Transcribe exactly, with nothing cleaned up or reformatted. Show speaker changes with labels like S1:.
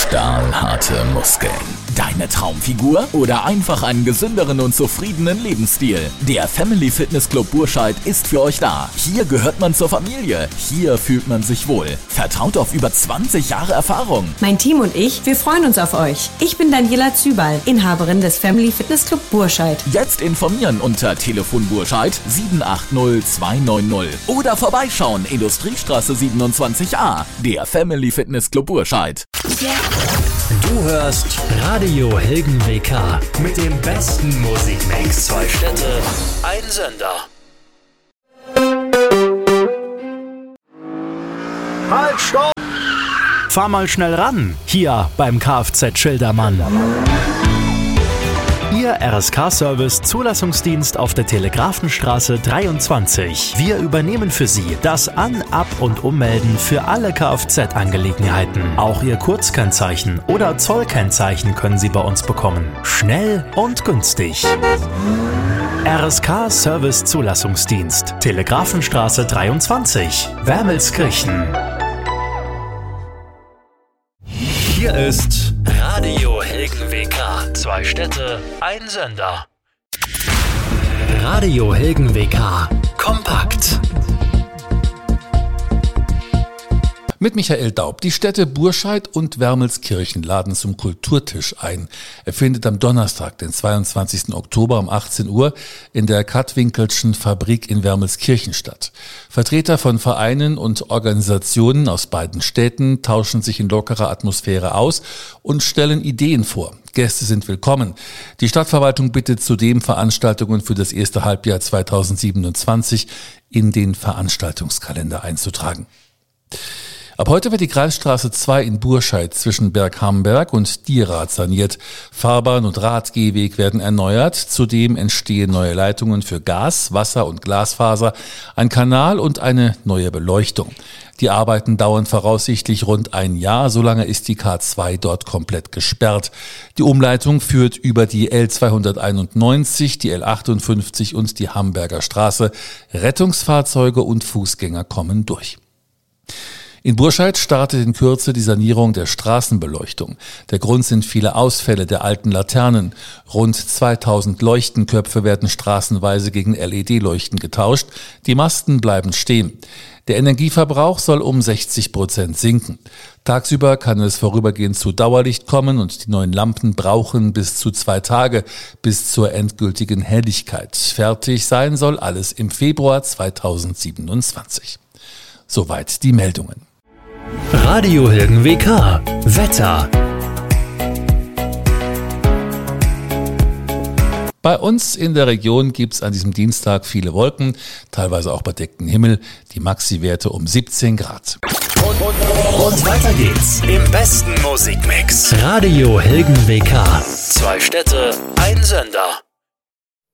S1: Stahlharte Muskeln. Deine Traumfigur oder einfach einen gesünderen und zufriedenen Lebensstil? Der Family Fitness Club Burscheid ist für euch da. Hier gehört man zur Familie. Hier fühlt man sich wohl. Vertraut auf über zwanzig Jahre Erfahrung.
S2: Mein Team und ich, wir freuen uns auf euch. Ich bin Daniela Zübal, Inhaberin des Family Fitness Club Burscheid.
S1: Jetzt informieren unter Telefon Burscheid sieben acht null zwei neun null oder vorbeischauen Industriestraße siebenundzwanzig a. Der Family Fitness Club Burscheid.
S3: Du hörst Radio Helgen W K mit dem besten Musikmix. Zwei Städte, ein Sender.
S4: Halt, stopp!
S3: Fahr mal schnell ran, hier beim Kfz Schildermann. Ihr R S K-Service Zulassungsdienst auf der Telegrafenstraße dreiundzwanzig. Wir übernehmen für Sie das An-, Ab- und Ummelden für alle Kfz-Angelegenheiten. Auch Ihr Kurzkennzeichen oder Zollkennzeichen können Sie bei uns bekommen. Schnell und günstig. R S K-Service Zulassungsdienst, Telegrafenstraße dreiundzwanzig, Wermelskirchen. Hier ist Radio Helgen W K. Zwei Städte, ein Sender. Radio Helgen W K. Kompakt.
S5: Mit Michael Daub. Die Städte Burscheid und Wermelskirchen laden zum Kulturtisch ein. Er findet am Donnerstag, den zweiundzwanzigsten Oktober um achtzehn Uhr in der Katwinkelschen Fabrik in Wermelskirchen statt. Vertreter von Vereinen und Organisationen aus beiden Städten tauschen sich in lockerer Atmosphäre aus und stellen Ideen vor. Gäste sind willkommen. Die Stadtverwaltung bittet zudem, Veranstaltungen für das erste Halbjahr zweitausendsiebenundzwanzig in den Veranstaltungskalender einzutragen. Ab heute wird die Kreisstraße zwei in Burscheid zwischen Berghamberg und Dierath saniert. Fahrbahn und Radgehweg werden erneuert. Zudem entstehen neue Leitungen für Gas, Wasser und Glasfaser, ein Kanal und eine neue Beleuchtung. Die Arbeiten dauern voraussichtlich rund ein Jahr. Solange ist die K zwei dort komplett gesperrt. Die Umleitung führt über die L zweihunderteinundneunzig, die L achtundfünfzig und die Hamberger Straße. Rettungsfahrzeuge und Fußgänger kommen durch. In Burscheid startet in Kürze die Sanierung der Straßenbeleuchtung. Der Grund sind viele Ausfälle der alten Laternen. Rund zweitausend Leuchtenköpfe werden straßenweise gegen L E D-Leuchten getauscht. Die Masten bleiben stehen. Der Energieverbrauch soll um sechzig Prozent sinken. Tagsüber kann es vorübergehend zu Dauerlicht kommen und die neuen Lampen brauchen bis zu zwei Tage bis zur endgültigen Helligkeit. Fertig sein soll alles im Februar zweitausendsiebenundzwanzig. Soweit die Meldungen.
S3: Radio Helgen W K. Wetter.
S5: Bei uns in der Region gibt's an diesem Dienstag viele Wolken, teilweise auch bedeckten Himmel, die Maxi-Werte um siebzehn Grad.
S3: Und, und, und weiter geht's im besten Musikmix. Radio Helgen W K. Zwei Städte, ein Sender.